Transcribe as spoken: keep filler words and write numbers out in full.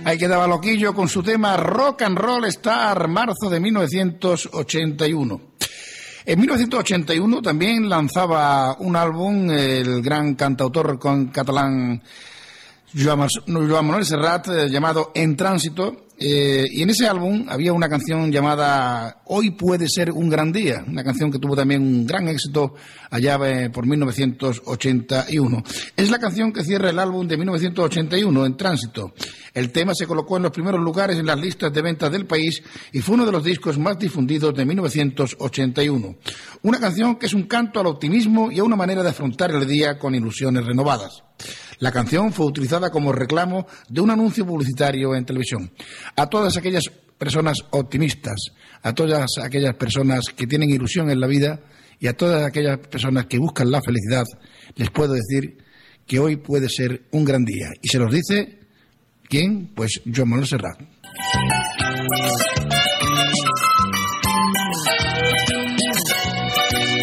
Ahí quedaba Loquillo con su tema Rock and Roll Star, marzo de mil novecientos ochenta y uno. En mil novecientos ochenta y uno también lanzaba un álbum el gran cantautor con catalán Joan Manuel Serrat, eh, llamado En Tránsito, eh, y en ese álbum había una canción llamada Hoy puede ser un gran día, una canción que tuvo también un gran éxito allá eh, por mil novecientos ochenta y uno. Es la canción que cierra el álbum de mil novecientos ochenta y uno, En Tránsito. El tema se colocó en los primeros lugares en las listas de ventas del país y fue uno de los discos más difundidos de mil novecientos ochenta y uno. Una canción que es un canto al optimismo y a una manera de afrontar el día con ilusiones renovadas. La canción fue utilizada como reclamo de un anuncio publicitario en televisión. A todas aquellas personas optimistas, a todas aquellas personas que tienen ilusión en la vida y a todas aquellas personas que buscan la felicidad, les puedo decir que hoy puede ser un gran día. Y se los dice, ¿quién? Pues Joan Manuel Serrat.